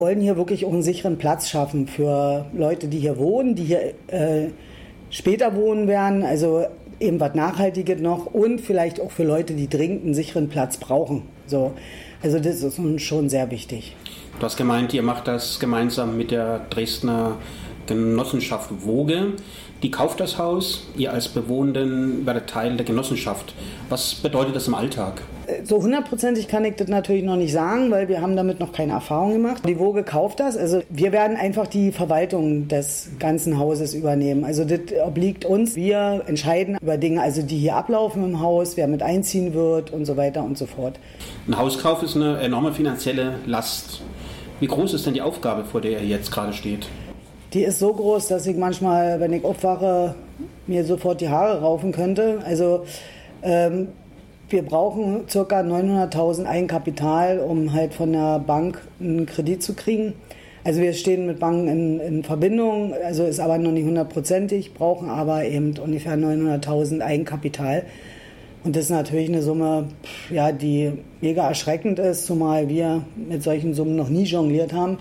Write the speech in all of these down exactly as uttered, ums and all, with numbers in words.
Wir wollen hier wirklich auch einen sicheren Platz schaffen für Leute, die hier wohnen, die hier äh, später wohnen werden, also eben was Nachhaltiges noch und vielleicht auch für Leute, die dringend einen sicheren Platz brauchen. So. Also das ist uns schon sehr wichtig. Du hast gemeint, ihr macht das gemeinsam mit der Dresdner Genossenschaft Woge. Die kauft das Haus, ihr als Bewohnenden werdet Teil der Genossenschaft. Was bedeutet das im Alltag? So hundertprozentig kann ich das natürlich noch nicht sagen, weil wir haben damit noch keine Erfahrung gemacht. Die Woge kauft das, also wir werden einfach die Verwaltung des ganzen Hauses übernehmen. Also das obliegt uns, wir entscheiden über Dinge, also die hier ablaufen im Haus, wer mit einziehen wird und so weiter und so fort. Ein Hauskauf ist eine enorme finanzielle Last. Wie groß ist denn die Aufgabe, vor der ihr jetzt gerade steht? Die ist so groß, dass ich manchmal, wenn ich aufwache, mir sofort die Haare raufen könnte. Also ähm, wir brauchen ca. neunhunderttausend Eigenkapital, um halt von der Bank einen Kredit zu kriegen. Also wir stehen mit Banken in, in Verbindung, also ist aber noch nicht hundertprozentig, brauchen aber eben ungefähr neunhunderttausend Eigenkapital. Und das ist natürlich eine Summe, ja, die mega erschreckend ist, zumal wir mit solchen Summen noch nie jongliert haben.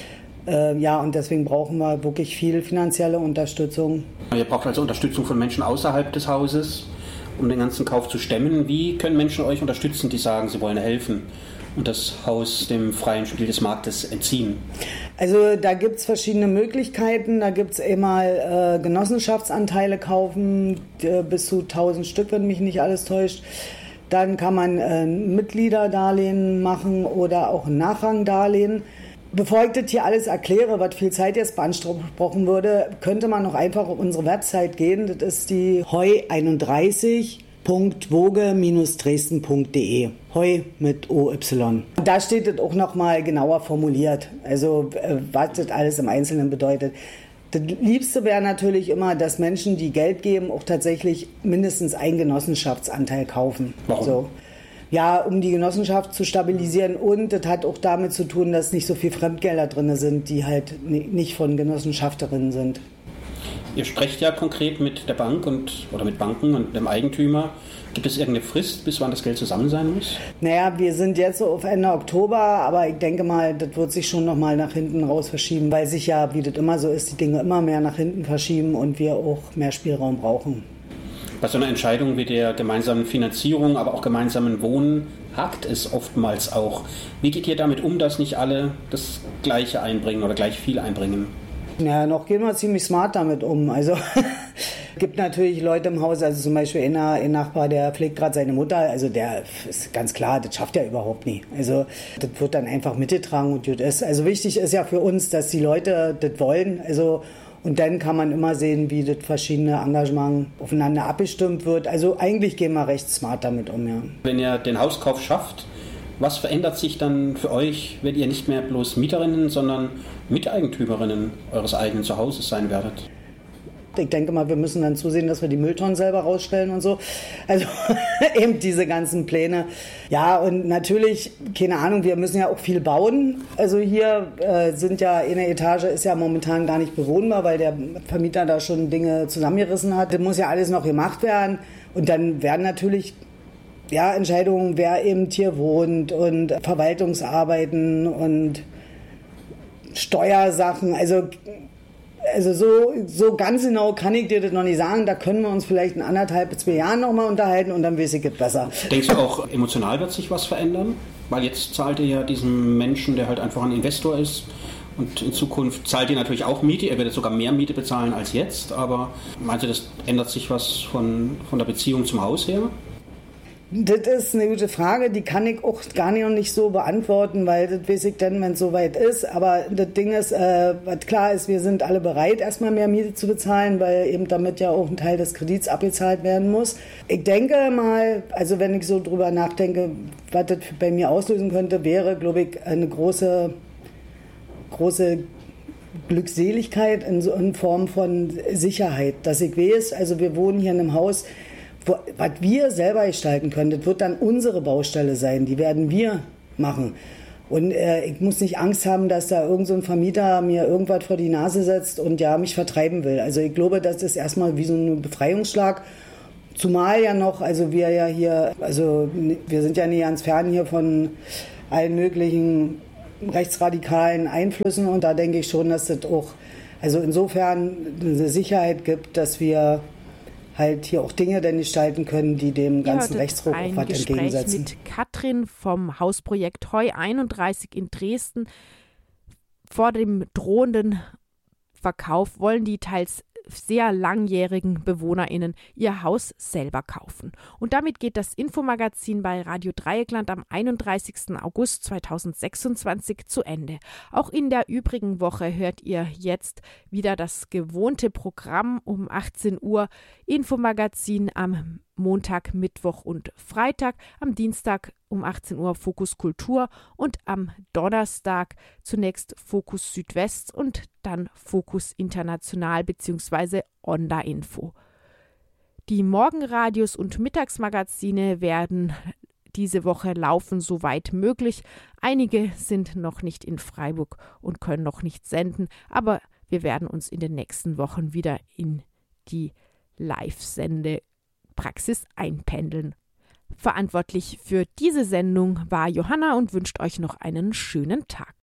Äh, ja, und deswegen brauchen wir wirklich viel finanzielle Unterstützung. Ihr braucht also Unterstützung von Menschen außerhalb des Hauses, um den ganzen Kauf zu stemmen. Wie können Menschen euch unterstützen, die sagen, sie wollen helfen und das Haus dem freien Spiel des Marktes entziehen? Also da gibt es verschiedene Möglichkeiten. Da gibt es einmal äh, Genossenschaftsanteile kaufen, äh, bis zu tausend Stück, wenn mich nicht alles täuscht. Dann kann man äh, Mitgliederdarlehen machen oder auch ein Nachrangdarlehen. Bevor ich das hier alles erkläre, was viel Zeit jetzt beanspruchen würde, könnte man noch einfach auf unsere Website gehen. Das ist die heu einunddreißig punkt woge Bindestrich dresden punkt de. Heu mit O Y. Da steht das auch noch mal genauer formuliert, also was das alles im Einzelnen bedeutet. Das Liebste wäre natürlich immer, dass Menschen, die Geld geben, auch tatsächlich mindestens einen Genossenschaftsanteil kaufen. Warum? So. Ja, um die Genossenschaft zu stabilisieren, und das hat auch damit zu tun, dass nicht so viel Fremdgelder drin sind, die halt nicht von Genossenschafterinnen sind. Ihr sprecht ja konkret mit der Bank und oder mit Banken und dem Eigentümer. Gibt es irgendeine Frist, bis wann das Geld zusammen sein muss? Naja, wir sind jetzt so auf Ende Oktober, aber ich denke mal, das wird sich schon noch mal nach hinten raus verschieben, weil sich ja, wie das immer so ist, die Dinge immer mehr nach hinten verschieben und wir auch mehr Spielraum brauchen. Bei so einer Entscheidung wie der gemeinsamen Finanzierung, aber auch gemeinsamen Wohnen hakt es oftmals auch. Wie geht ihr damit um, dass nicht alle das Gleiche einbringen oder gleich viel einbringen? Ja, noch gehen wir ziemlich smart damit um. Also es gibt natürlich Leute im Haus, also zum Beispiel ein, ein Nachbar, der pflegt gerade seine Mutter, also der ist ganz klar, das schafft er überhaupt nie. Also das wird dann einfach mitgetragen und gut ist. Also wichtig ist ja für uns, dass die Leute das wollen. Also und dann kann man immer sehen, wie das verschiedene Engagement aufeinander abgestimmt wird. Also eigentlich gehen wir recht smart damit um, ja. Wenn ihr den Hauskauf schafft, was verändert sich dann für euch, wenn ihr nicht mehr bloß Mieterinnen, sondern Miteigentümerinnen eures eigenen Zuhauses sein werdet? Ich denke mal, wir müssen dann zusehen, dass wir die Mülltonnen selber rausstellen und so. Also eben diese ganzen Pläne. Ja, und natürlich, keine Ahnung, wir müssen ja auch viel bauen. Also hier äh, sind ja, eine Etage ist ja momentan gar nicht bewohnbar, weil der Vermieter da schon Dinge zusammengerissen hat. Das muss ja alles noch gemacht werden. Und dann werden natürlich ja, Entscheidungen, wer eben hier wohnt und Verwaltungsarbeiten und Steuersachen, also Also so, so ganz genau kann ich dir das noch nicht sagen. Da können wir uns vielleicht in anderthalb bis zwei Jahren nochmal unterhalten und dann weiß ich es besser. Denkst du auch, emotional wird sich was verändern? Weil jetzt zahlt ihr ja diesem Menschen, der halt einfach ein Investor ist, und in Zukunft zahlt ihr natürlich auch Miete. Er wird sogar mehr Miete bezahlen als jetzt. Aber meinst du, das ändert sich was von, von der Beziehung zum Haus her? Das ist eine gute Frage, die kann ich auch gar nicht, noch nicht so beantworten, weil das weiß ich dann, wenn es soweit ist. Aber das Ding ist, äh, was klar ist, wir sind alle bereit, erstmal mehr Miete zu bezahlen, weil eben damit ja auch ein Teil des Kredits abgezahlt werden muss. Ich denke mal, also wenn ich so drüber nachdenke, was das bei mir auslösen könnte, wäre, glaube ich, eine große, große Glückseligkeit in, so, in Form von Sicherheit, dass ich weiß, also wir wohnen hier in einem Haus, Wo, was wir selber gestalten können, das wird dann unsere Baustelle sein, die werden wir machen. Und äh, ich muss nicht Angst haben, dass da irgend so ein Vermieter mir irgendwas vor die Nase setzt und ja mich vertreiben will. Also ich glaube, das ist erstmal wie so ein Befreiungsschlag. Zumal ja noch, also wir ja hier, also wir sind ja nicht ganz fern hier von allen möglichen rechtsradikalen Einflüssen. Und da denke ich schon, dass das auch, also insofern eine Sicherheit gibt, dass wir halt hier auch Dinge denn gestalten können, die dem ganzen Rechtsruck auch was entgegensetzen. Mit Katrin vom Hausprojekt Heu einunddreißig in Dresden. Vor dem drohenden Verkauf wollen die teils sehr langjährigen BewohnerInnen ihr Haus selber kaufen. Und damit geht das Infomagazin bei Radio Dreieckland am einunddreißigsten August zweitausendsechsundzwanzig zu Ende. Auch in der übrigen Woche hört ihr jetzt wieder das gewohnte Programm um achtzehn Uhr. Infomagazin am Montag, Mittwoch und Freitag, am Dienstag um achtzehn Uhr Fokus Kultur und am Donnerstag zunächst Fokus Südwest und dann Fokus International bzw. Onda Info. Die Morgenradios und Mittagsmagazine werden diese Woche laufen, soweit möglich. Einige sind noch nicht in Freiburg und können noch nicht senden, aber wir werden uns in den nächsten Wochen wieder in die Live-Sende-Praxis einpendeln. Verantwortlich für diese Sendung war Johanna und wünscht euch noch einen schönen Tag.